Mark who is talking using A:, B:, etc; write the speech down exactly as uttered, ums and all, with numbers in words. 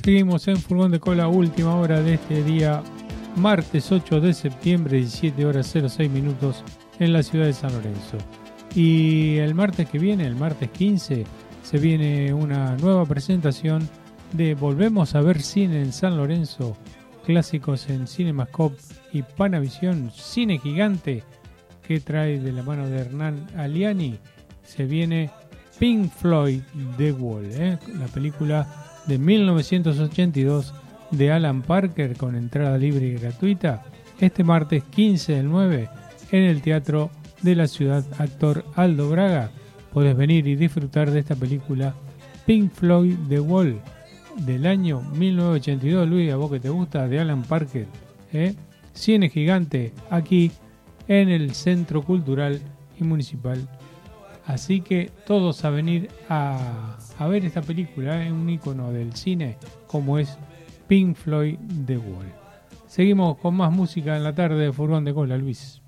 A: Seguimos en Furgón de Cola, última hora de este día, martes ocho de septiembre, diecisiete horas cero seis minutos en la ciudad de San Lorenzo. Y el martes que viene, el martes quince, se viene una nueva presentación de Volvemos a ver cine en San Lorenzo, clásicos en Cinemascope y Panavisión, cine gigante que trae de la mano de Hernán Aliani. Se viene Pink Floyd The Wall, ¿eh? la película de mil novecientos ochenta y dos de Alan Parker, con entrada libre y gratuita, este martes quince del nueve en el Teatro de la Ciudad Actor Aldo Braga. Podés venir y disfrutar de esta película Pink Floyd The Wall del año mil novecientos ochenta y dos, Luis, a vos que te gusta, de Alan Parker, ¿eh? Cine gigante aquí en el Centro Cultural y Municipal. Así que todos a venir a, a ver esta película, ¿eh? Un ícono del cine como es Pink Floyd The Wall. Seguimos con más música en la tarde de Furgón de Cola, Luis.